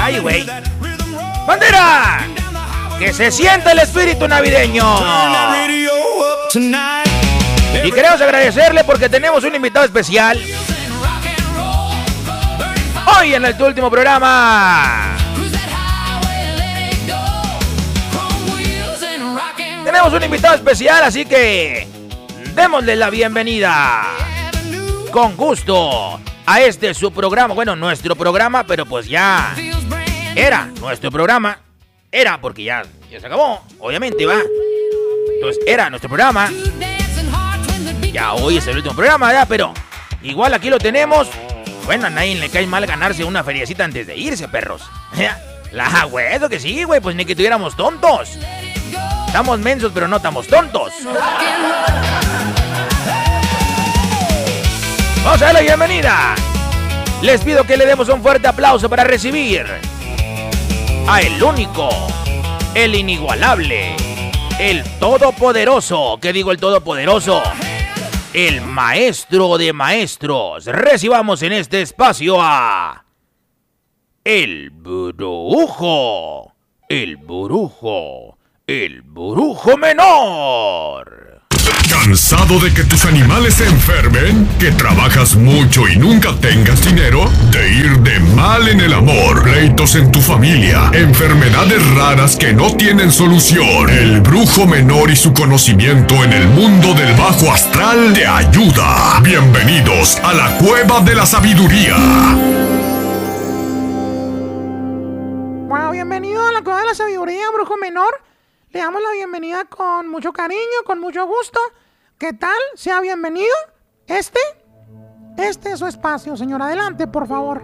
Ay, güey. ¡Bandera! ¡Que se sienta el espíritu navideño! Y queremos agradecerle porque tenemos un invitado especial hoy en el último programa. Tenemos un invitado especial, así que démosle la bienvenida con gusto a este su programa. Bueno, nuestro programa, pero pues ya era nuestro programa. Era porque ya se acabó, obviamente, va. Entonces era nuestro programa. Ya hoy es el último programa, ya, pero igual aquí lo tenemos. Bueno, a nadie le cae mal ganarse una feriecita antes de irse, perros. Güey, eso que sí, güey, pues ni que tuviéramos tontos. Estamos mensos, pero no estamos tontos. Vamos a dar la bienvenida. Les pido que le demos un fuerte aplauso para recibir a el único, el inigualable, el todopoderoso. ¿Qué digo el todopoderoso? El maestro de maestros. Recibamos en este espacio a el brujo. El brujo. El brujo menor. ¿Cansado de que tus animales se enfermen? ¿Que trabajas mucho y nunca tengas dinero? ¿De ir de mal en el amor? ¿Pleitos en tu familia? ¿Enfermedades raras que no tienen solución? El brujo menor y su conocimiento en el mundo del bajo astral te ayuda. Bienvenidos a la Cueva de la Sabiduría. Wow, bienvenido a la Cueva de la Sabiduría, brujo menor. Le damos la bienvenida con mucho cariño, con mucho gusto. ¿Qué tal? Sea bienvenido. Este es su espacio, señor. Adelante, por favor.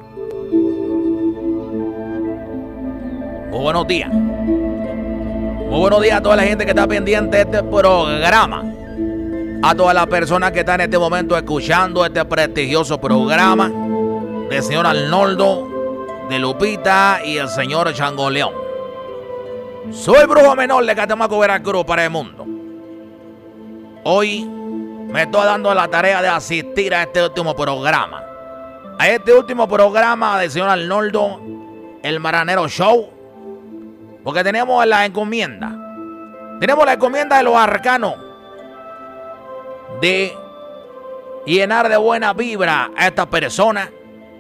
Muy buenos días. Muy buenos días a toda la gente que está pendiente de este programa. A todas las personas que están en este momento escuchando este prestigioso programa del señor Arnoldo, de Lupita y el señor Changoleón. Soy brujo menor de Catemaco, Veracruz, para el mundo. Hoy me estoy dando la tarea de asistir a este último programa. A este último programa del señor Arnoldo, el Maranero Show. Porque tenemos la encomienda. Tenemos la encomienda de los arcanos. De llenar de buena vibra a estas personas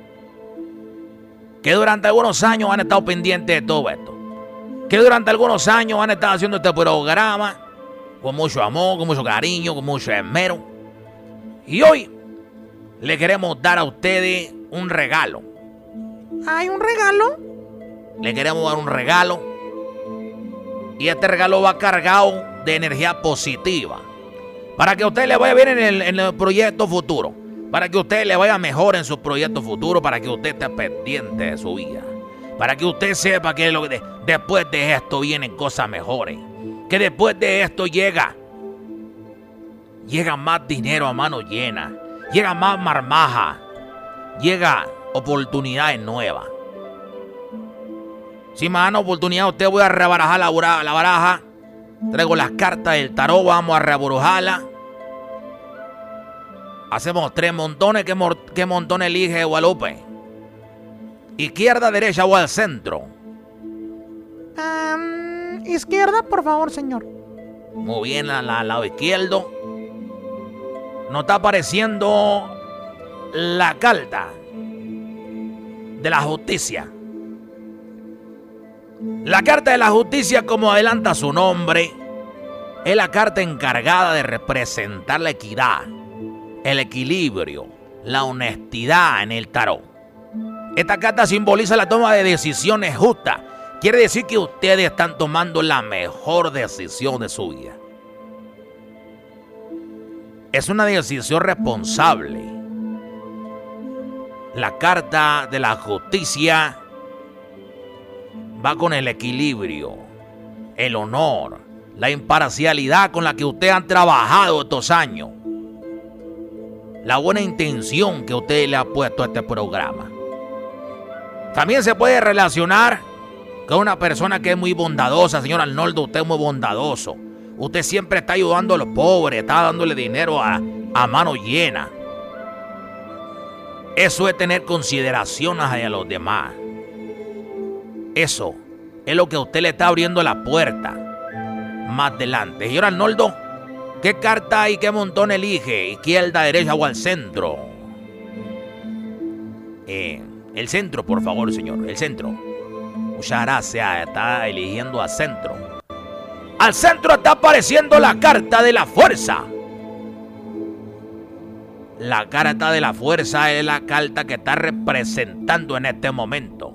que durante algunos años han estado pendientes de todo esto. Que durante algunos años han estado haciendo este programa con mucho amor, con mucho cariño, con mucho esmero. Y hoy le queremos dar a ustedes un regalo. ¿Hay un regalo? Le queremos dar un regalo. Y este regalo va cargado de energía positiva. Para que a usted le vaya bien en el proyecto futuro. Para que a usted le vaya mejor en su proyecto futuro. Para que usted esté pendiente de su vida. Para que usted sepa que después de esto vienen cosas mejores. Que después de esto llega más dinero a mano llena. Llega más marmaja. Llega oportunidades nuevas. Si me dan oportunidad, usted voy a rebarajar la baraja. Traigo las cartas del tarot, vamos a rebrujarla. Hacemos 3 montones. ¿Qué montón elige Guadalupe? ¿Izquierda, derecha o al centro? Izquierda, por favor, señor. Muy bien, al lado izquierdo. Nos está apareciendo la carta de la justicia. La carta de la justicia, como adelanta su nombre, es la carta encargada de representar la equidad, el equilibrio, la honestidad en el tarot. Esta carta simboliza la toma de decisiones justas. Quiere decir que ustedes están tomando la mejor decisión de su vida. Es una decisión responsable. La carta de la justicia va con el equilibrio, el honor, la imparcialidad con la que ustedes han trabajado estos años. La buena intención que usted le ha puesto a este programa. También se puede relacionar con una persona que es muy bondadosa. Señor Arnoldo, usted es muy bondadoso. Usted siempre está ayudando a los pobres, está dándole dinero a mano llena. Eso es tener consideración hacia los demás. Eso es lo que a usted le está abriendo la puerta más adelante. Señor Arnoldo, ¿qué carta y qué montón elige? ¿Izquierda, derecha o al centro? El centro, por favor, señor. El centro. Muchas gracias. Está eligiendo al centro. Al centro está apareciendo la carta de la fuerza. La carta de la fuerza es la carta que está representando en este momento.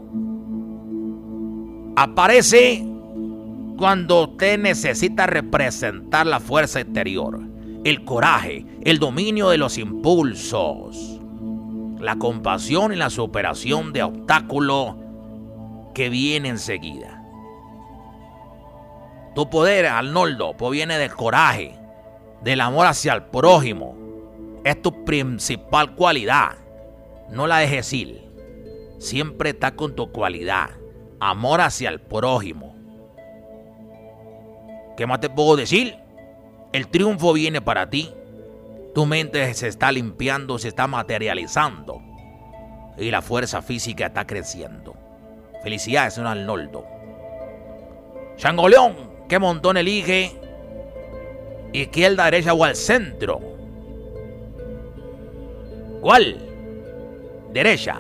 Aparece cuando usted necesita representar la fuerza exterior, el coraje, el dominio de los impulsos, la compasión y la superación de obstáculos que viene enseguida. Tu poder, Arnoldo, proviene del coraje, del amor hacia el prójimo. Es tu principal cualidad. No la dejes ir. Siempre está con tu cualidad. Amor hacia el prójimo. ¿Qué más te puedo decir? El triunfo viene para ti. Tu mente se está limpiando, se está materializando. Y la fuerza física está creciendo. Felicidades, señor Arnoldo. Changoleón, ¿qué montón elige? ¿Izquierda, derecha o al centro? ¿Cuál? Derecha.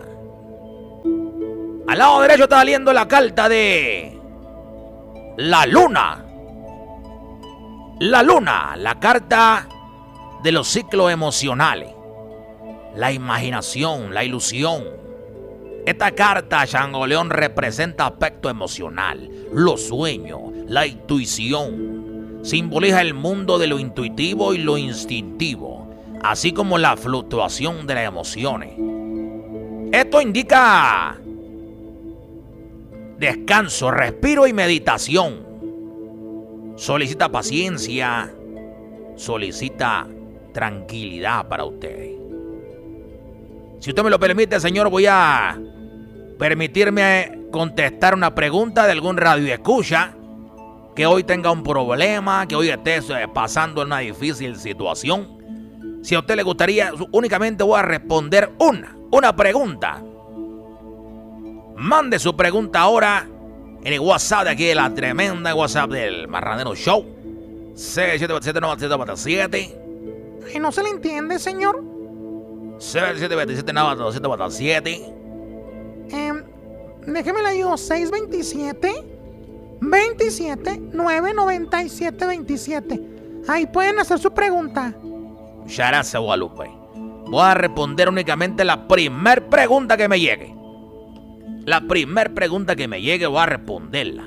Al lado derecho está saliendo la carta de la luna. La luna, la carta de los ciclos emocionales. La imaginación, la ilusión. Esta carta, Changoleón, representa aspecto emocional, los sueños, la intuición. Simboliza el mundo de lo intuitivo y lo instintivo, así como la fluctuación de las emociones. Esto indica descanso, respiro y meditación. Solicita paciencia, solicita tranquilidad para ustedes. Si usted me lo permite, señor, voy a permitirme contestar una pregunta de algún radioescucha que hoy tenga un problema, que hoy esté pasando en una difícil situación. Si a usted le gustaría, únicamente voy a responder una pregunta. Mande su pregunta ahora en el WhatsApp de aquí de la tremenda WhatsApp del Marranero Show. 6727-9747. Ay, no se le entiende, señor. 6727-9747. Déjeme le digo 627-27-997-27. Ahí pueden hacer su pregunta. Muchas gracias, Guadalupe. Voy a responder únicamente la primer pregunta que me llegue. La primer pregunta que me llegue voy a responderla.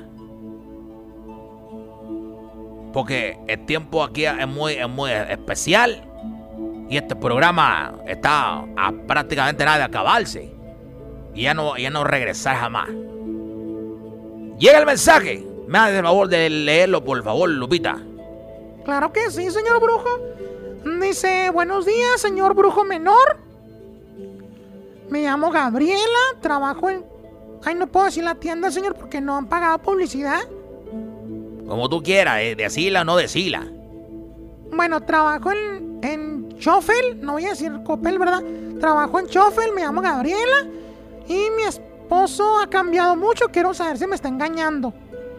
Porque el tiempo aquí es muy especial. Y este programa está a prácticamente nada de acabarse. Y ya no regresar jamás. Llega el mensaje. Me hace el favor de leerlo, por favor, Lupita. Claro que sí, señor brujo. Dice, buenos días, señor brujo menor. Me llamo Gabriela, trabajo en... Ay, no puedo decir la tienda, señor, porque no han pagado publicidad. Como tú quieras, decila o no decila. Bueno, trabajo en Chofel, no voy a decir Copel, ¿verdad? Trabajo en Chofel, me llamo Gabriela. Y mi esposo ha cambiado mucho, quiero saber si me está engañando.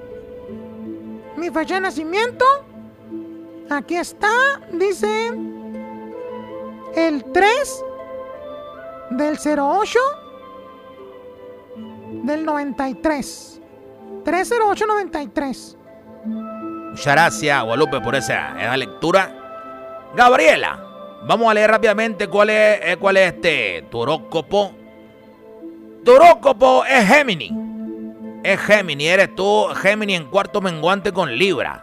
Mi fecha de nacimiento, aquí está, dice el 3 del 08 del 93. 30893. Muchas gracias, Guadalupe, por esa lectura. Gabriela, vamos a leer rápidamente cuál es tu horóscopo. Tu horóscopo es Géminis. Es Géminis, eres tú, Géminis en cuarto menguante con Libra.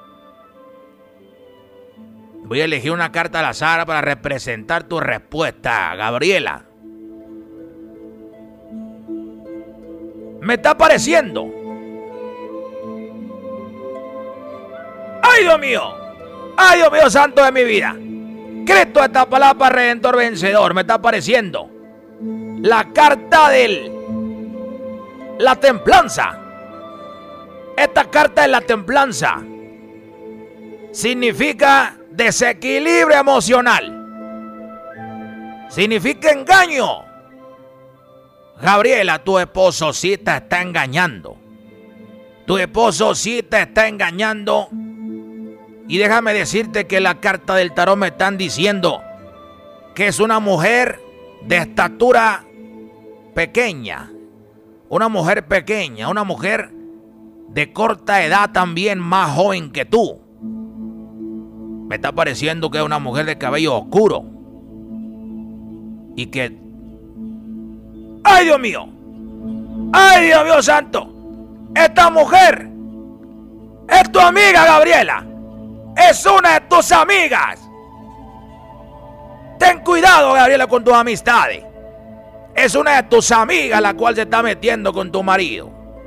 Voy a elegir una carta al azar para representar tu respuesta, Gabriela. Me está apareciendo. ¡Ay, Dios mío! ¡Ay, Dios mío, santo de mi vida! Cristo, esta palabra redentor vencedor, me está apareciendo la carta de la templanza. Esta carta de la templanza significa desequilibrio emocional. Significa engaño. Gabriela, tu esposo sí te está engañando. Tu esposo sí te está engañando. Y déjame decirte que la carta del tarot me están diciendo que es una mujer de estatura pequeña. Una mujer pequeña, una mujer de corta edad también, más joven que tú. Me está pareciendo que es una mujer de cabello oscuro. Y que... ¡Ay, Dios mío! ¡Ay, Dios mío santo! Esta mujer es tu amiga, Gabriela. Es una de tus amigas. Ten cuidado, Gabriela, con tus amistades. Es una de tus amigas la cual se está metiendo con tu marido.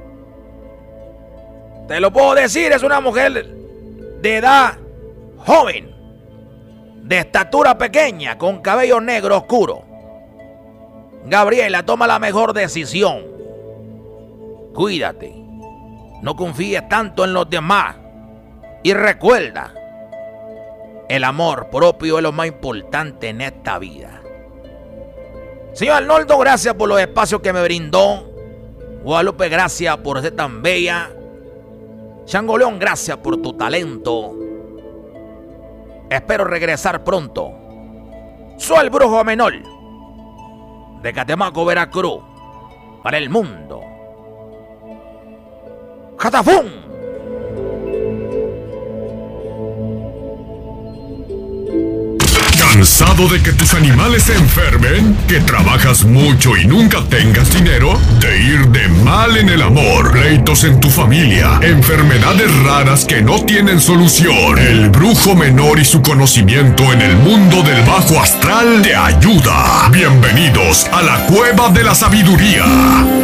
Te lo puedo decir, es una mujer de edad joven, de estatura pequeña, con cabello negro oscuro. Gabriela, toma la mejor decisión. Cuídate. No confíes tanto en los demás. Y recuerda, el amor propio es lo más importante en esta vida. Señor Arnoldo, gracias por los espacios que me brindó. Guadalupe, gracias por ser tan bella. Chango León, gracias por tu talento. Espero regresar pronto. Soy el Brujo Menor de Catemaco, Veracruz, para el mundo. ¡Catafún! ¿Cansado de que tus animales se enfermen? ¿Que trabajas mucho y nunca tengas dinero? ¿De ir de mal en el amor? ¿Pleitos en tu familia? ¿Enfermedades raras que no tienen solución? El Brujo Menor y su conocimiento en el mundo del bajo astral te ayuda. Bienvenidos a la Cueva de la Sabiduría.